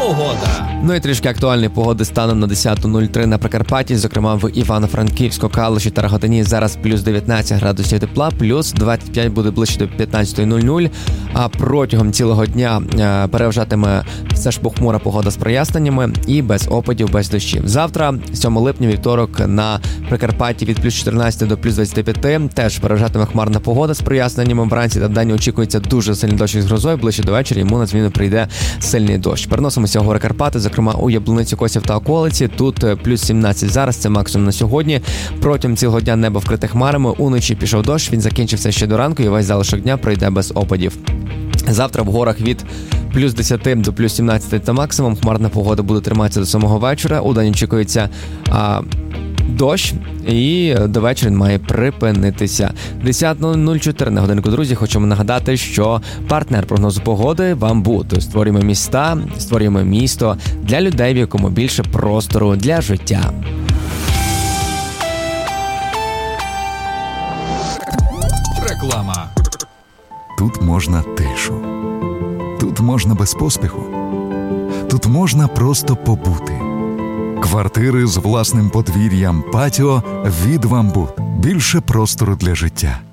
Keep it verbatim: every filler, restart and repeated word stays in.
погода. Ну і трішки актуальної погоди станом на десята нуль три на Прикарпатті, зокрема в Івано-Франківську, Калуші та Рогатині зараз плюс дев'ятнадцять градусів тепла, плюс двадцять п'ять буде ближче до п'ятнадцята нуль нуль, а протягом цілого дня переважатиме все ж похмура погода з проясненнями і без опадів, без дощів. Завтра, сьомого липня, вівторок, на Прикарпатті від плюс чотирнадцять до плюс двадцять п'ять, теж переважатиме хмарна погода з проясненнями. Вранці та вдень очікується дуже сильний дощ із грозою, ближче до вечора йому на зміну прийде сильний дощ. Переносимося в гори Карпати, зокрема у Яблуницю, Косів та околиці. Тут плюс сімнадцять зараз, це максимум на сьогодні. Протягом цілого дня небо вкрите хмарами, уночі пішов дощ, він закінчився ще до ранку і весь залишок дня пройде без опадів. Завтра в горах від плюс десять до плюс сімнадцять та максимум. Хмарна погода буде триматися до самого вечора. Удень очікується а, дощ, і до вечора він має припинитися. десята нуль чотири на годинку, друзі. Хочемо нагадати, що партнер прогнозу погоди «Бамбут». Створюємо міста, створюємо місто для людей, в якому більше простору для життя. Реклама. Тут можна тишу. Тут можна без поспіху. Тут можна просто побути. Квартири з власним подвір'ям, патіо від «Бамбут». Більше простору для життя.